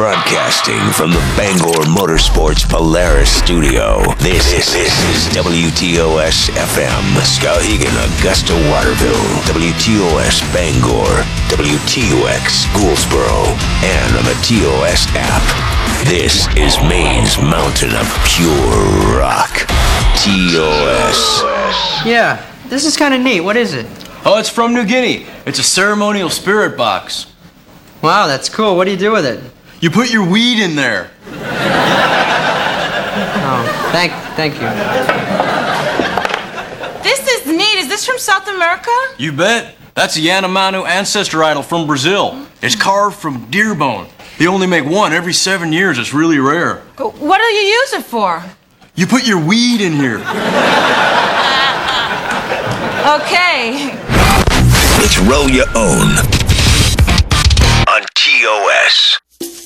Broadcasting from the Bangor Motorsports Polaris studio, this is WTOS FM, Skowhegan, Augusta, Waterville, WTOS Bangor, WTUX Gouldsboro, and on the TOS app. This is Maine's mountain of pure rock. TOS. Yeah, this is kind of neat. What is it? Oh, it's from New Guinea. It's a ceremonial spirit box. Wow, that's cool. What do you do with it? You put your weed in there. Oh, thank you. This is neat. Is this from South America? You bet. That's a Yanomami ancestor idol from Brazil. It's carved from deer bone. They only make one every 7 years. It's really rare. What do you use it for? You put your weed in here. Okay. It's Roll Your Own on TOS.